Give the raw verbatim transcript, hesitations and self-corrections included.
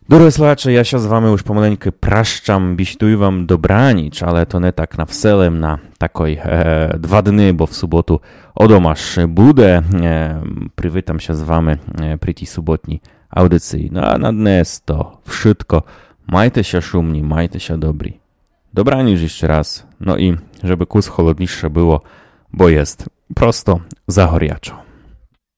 Дорогі слухачі, я зараз з вами už помаленьки прощам, біщую вам добраніч, але то не так навселем на такой е, два дни, бо в суботу одома ж буде. Е, привітамся з вами е, при тій суботній аудиції. Ну а на днес то wszystko. Майтеся szumni, майтеся dobri. Dobranić jeszcze raz. No i żeby kus chłodniejsze było, bo jest prosto za gorячо.